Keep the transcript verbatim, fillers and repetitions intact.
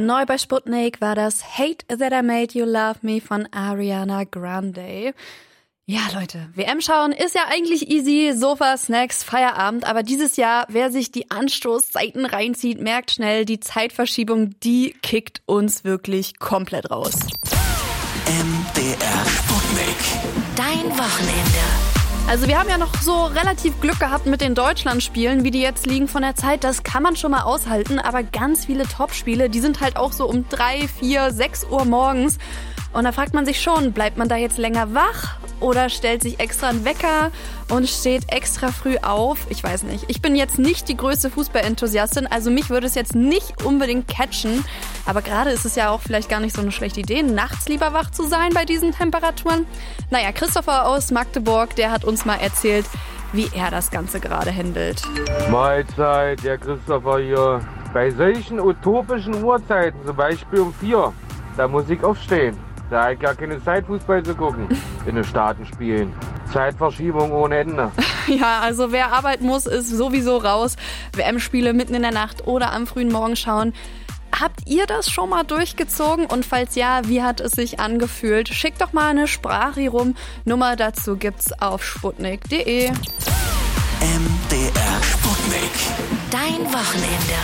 Neu bei Sputnik war das Hate That I Made You Love Me von Ariana Grande. Ja, Leute, W M schauen ist ja eigentlich easy, Sofa, Snacks, Feierabend, aber dieses Jahr, wer sich die Anstoßzeiten reinzieht, merkt schnell, die Zeitverschiebung, die kickt uns wirklich komplett raus. M D R Sputnik. Dein Wochenende. Also wir haben ja noch so relativ Glück gehabt mit den Deutschlandspielen, wie die jetzt liegen von der Zeit. Das kann man schon mal aushalten, aber ganz viele Topspiele, die sind halt auch so um drei, vier, sechs Uhr morgens. Und da fragt man sich schon, bleibt man da jetzt länger wach oder stellt sich extra einen Wecker und steht extra früh auf? Ich weiß nicht. Ich bin jetzt nicht die größte Fußballenthusiastin, also mich würde es jetzt nicht unbedingt catchen. Aber gerade ist es ja auch vielleicht gar nicht so eine schlechte Idee, nachts lieber wach zu sein bei diesen Temperaturen. Naja, Christopher aus Magdeburg, der hat uns mal erzählt, wie er das Ganze gerade handelt. Mahlzeit, der Christopher hier. Bei solchen utopischen Uhrzeiten, zum Beispiel um vier, da muss ich aufstehen. Da habe ich gar keine Zeit, Fußball zu gucken in den Staatenspielen. Zeitverschiebung ohne Ende. Ja, also wer arbeiten muss, ist sowieso raus. W M-Spiele mitten in der Nacht oder am frühen Morgen schauen. Habt ihr das schon mal durchgezogen? Und falls ja, wie hat es sich angefühlt? Schickt doch mal eine Sprache rum. Nummer dazu gibt's auf sputnik punkt de. M D R Sputnik. Dein Wochenende.